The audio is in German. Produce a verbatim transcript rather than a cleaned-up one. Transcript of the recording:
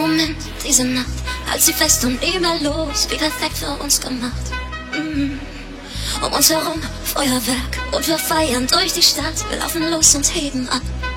Moment, diese Nacht, halt sie fest und nie mehr los, wie perfekt für uns gemacht. Mhm. Um uns herum Feuerwerk und wir feiern durch die Stadt, wir laufen los und heben ab.